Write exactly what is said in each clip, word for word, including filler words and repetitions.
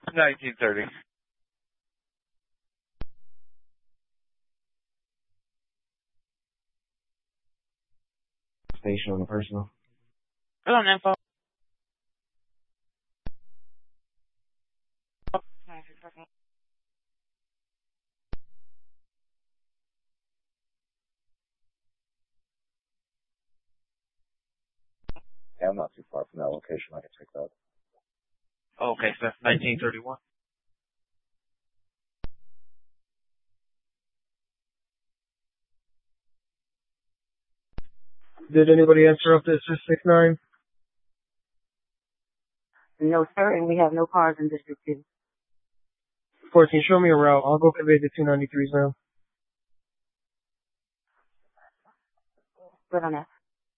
nineteen thirty. Station on the personal. Good on info. Yeah, I'm not too far from that location. I can check that. Okay, so that's nineteen thirty-one. Did anybody answer up this six nine? No, sir, and we have no cars in District two. fourteen, show me a route. I'll go convey the two ninety-threes now. Good on that.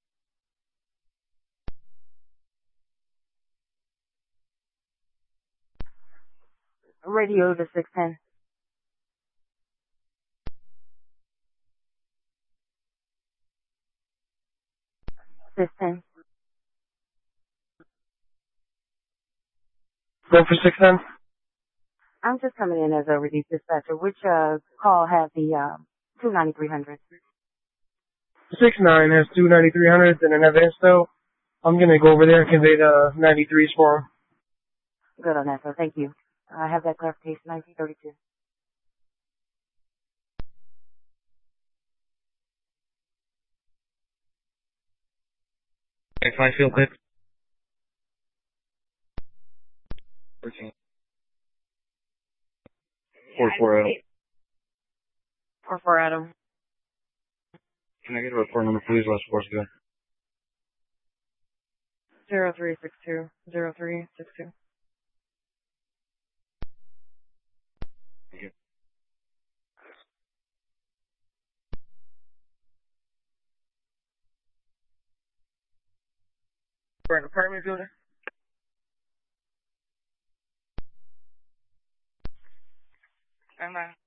Radio to six ten. six ten. Go for six ten. I'm just coming in as a relief dispatcher. Which uh, call had the um, two ninety-three hundred? six nine has two ninety-three hundreds and an evidence though. I'm gonna go over there and convey the ninety-threes for him. Good on that, sir. Thank you. I have that clarification, nineteen thirty-two. Okay, fine, field clear. thirteen. four four Adam. four four Adam. Can I get a report number, please? Last force good. zero three six two. zero three six two. Thank you. For an apartment building? Stand by.